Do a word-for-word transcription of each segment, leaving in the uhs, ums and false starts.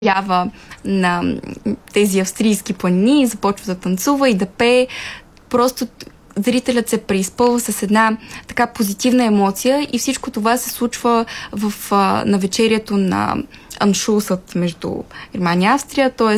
ява на тези австрийски планини, започва да танцува и да пее. Просто зрителят се преизпълва с една така позитивна емоция и всичко това се случва в а, навечерието на аншусът между Германия и Австрия, т.е.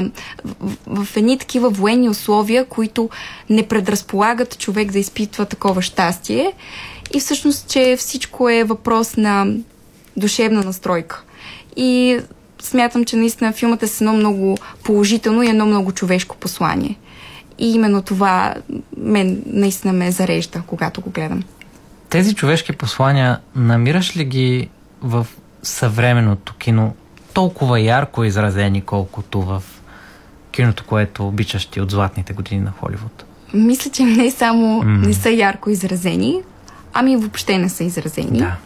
в, в едни такива военни условия, които не предразполагат човек да изпитва такова щастие и всъщност, че всичко е въпрос на душевна настройка. И смятам, че наистина филмът е с едно много положително и едно много човешко послание. И именно това мен наистина ме зарежда, когато го гледам. Тези човешки послания, намираш ли ги в съвременното кино толкова ярко изразени, колкото в киното, което обичаш ти от златните години на Холивуд? Мисля, че не само mm. не са ярко изразени, ами въобще не са изразени. Да.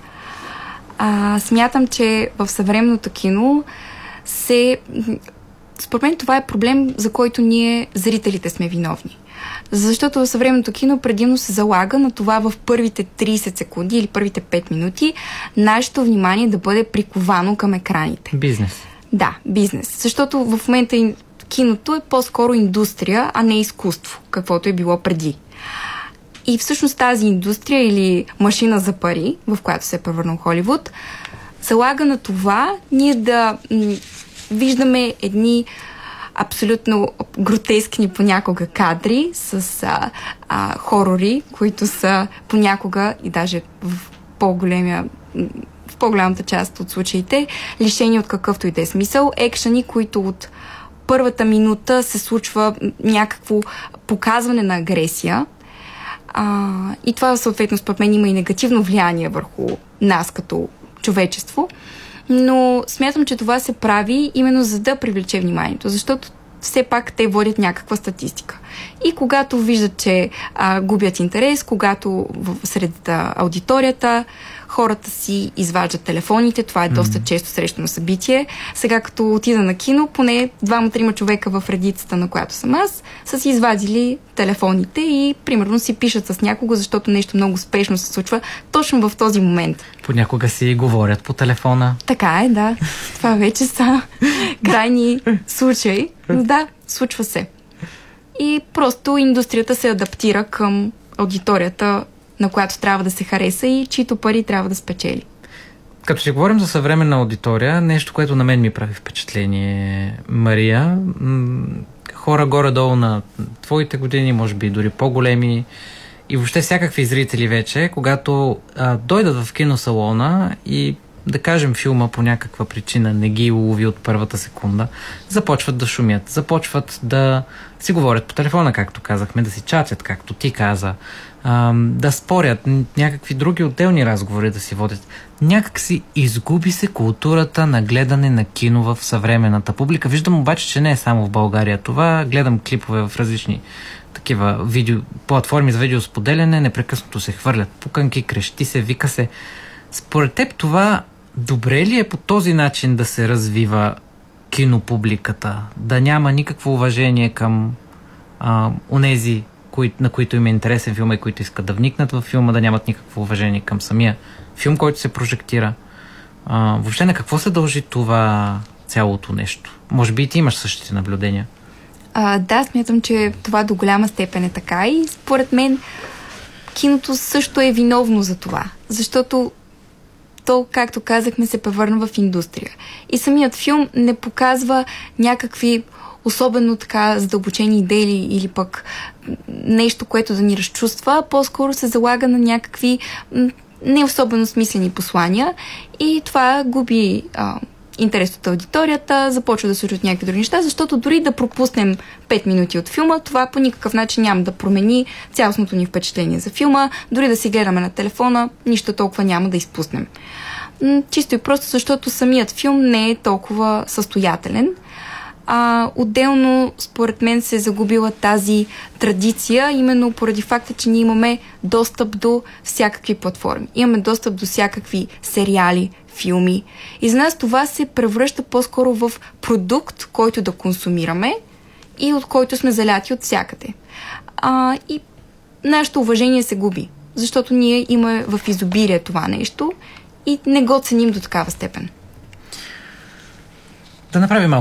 А, смятам, че в съвременното кино се... Според мен това е проблем, за който ние, зрителите, сме виновни. Защото в съвременното кино предимно се залага на това в първите трийсет секунди или първите пет минути нашето внимание да бъде приковано към екраните. Бизнес. Да, бизнес. Защото в момента киното е по-скоро индустрия, а не изкуство, каквото е било преди. И всъщност тази индустрия или машина за пари, в която се е превърнал Холивуд, залага на това ние да м- виждаме едни абсолютно гротескни понякога кадри с а, а, хорори, които са понякога и даже в по-големия в по-голямата част от случаите лишени от какъвто и да е смисъл. Екшъни, които от първата минута се случва някакво показване на агресия. А, и това съответно според мен има и негативно влияние върху нас като човечество. Но смятам, че това се прави именно за да привлече вниманието, защото все пак те водят някаква статистика. И когато виждат, че а, губят интерес, когато в, сред а, аудиторията хората си изваждат телефоните, това е доста mm-hmm. често срещано събитие. Сега като отида на кино, поне двама-трима човека в редицата, на която съм аз, са си извадили телефоните и примерно си пишат с някого, защото нещо много спешно се случва точно в този момент. Понякога си говорят по телефона. Така е, да. Това вече са крайни случаи. Но да, случва се. И просто индустрията се адаптира към аудиторията, на която трябва да се хареса и чието пари трябва да спечели. Като си говорим за съвременна аудитория, нещо, което на мен ми прави впечатление, Мария, хора горе-долу на твоите години, може би дори по-големи и въобще всякакви зрители вече, когато а, дойдат в киносалона и да кажем филма по някаква причина не ги улови от първата секунда, започват да шумят, започват да си говорят по телефона, както казахме, да си чатят, както ти каза, а, да спорят, някакви други отделни разговори да си водят. Някак си изгуби се културата на гледане на кино в съвременната публика. Виждам обаче, че не е само в България това. Гледам клипове в различни такива видео, платформи за видеосподеляне, непрекъснато се хвърлят пуканки, крещи се, вика се. Според теб това добре ли е по този начин да се развива кинопубликата? Да няма никакво уважение към а, онези, кои, на които им е интересен филма и които искат да вникнат в филма, да нямат никакво уважение към самия филм, който се прожектира. А, въобще на какво се дължи това цялото нещо? Може би и ти имаш същите наблюдения. А, да, смятам, че това до голяма степен е така и според мен киното също е виновно за това, защото то, както казахме, се превърна в индустрия. И самият филм не показва някакви особено така задълбочени идеи или пък нещо, което да ни разчувства, а по-скоро се залага на някакви не особено смислени послания и това губи а, интерес от аудиторията, започва да се случват някакви други неща, защото дори да пропуснем пет минути от филма, това по никакъв начин няма да промени цялостното ни впечатление за филма, дори да си гледаме на телефона, нищо толкова няма да изпуснем. Чисто и просто, защото самият филм не е толкова състоятелен. А, отделно, според мен, се е загубила тази традиция, именно поради факта, че ние имаме достъп до всякакви платформи. Имаме достъп до всякакви сериали, филми. И за нас това се превръща по-скоро в продукт, който да консумираме и от който сме заляти от всякъде. А, и нашето уважение се губи, защото ние имаме в изобилие това нещо и не го ценим до такава степен. Да направим малко